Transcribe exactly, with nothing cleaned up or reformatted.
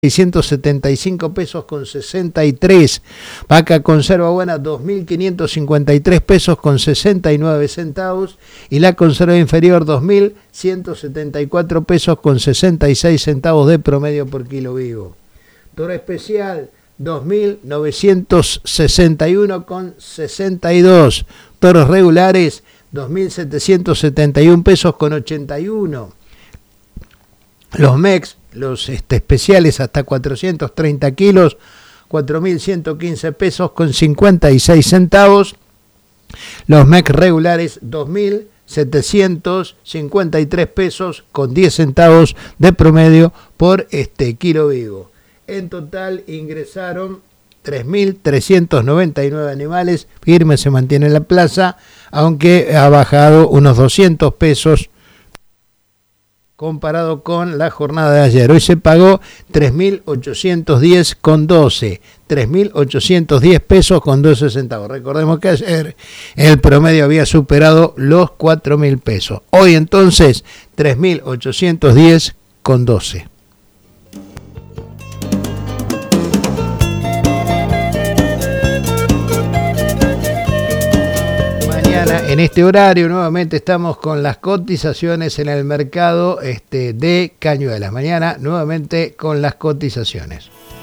seiscientos setenta y cinco pesos con sesenta y tres. Vaca conserva buena, dos mil quinientos cincuenta y tres pesos con sesenta y nueve centavos. Y la conserva inferior, dos mil ciento setenta y cuatro pesos con sesenta y seis centavos de promedio por kilo vivo. Toro especial, dos mil novecientos sesenta y uno con sesenta y dos. Toros regulares, dos mil setecientos setenta y un pesos con ochenta y uno. Los M E X, los este, especiales hasta cuatrocientos treinta kilos, cuatro mil ciento quince pesos con cincuenta y seis centavos. Los M E X regulares, dos mil setecientos cincuenta y tres pesos con diez centavos de promedio por este kilo vivo. En total ingresaron tres mil trescientos noventa y nueve animales, firme se mantiene en la plaza, aunque ha bajado unos doscientos pesos comparado con la jornada de ayer. Hoy se pagó tres mil ochocientos diez con doce, tres mil ochocientos diez pesos con doce centavos. Recordemos que ayer el promedio había superado los cuatro mil pesos. Hoy entonces tres mil ochocientos diez con doce. En este horario nuevamente estamos con las cotizaciones en el mercado este, de Cañuelas. Mañana nuevamente con las cotizaciones.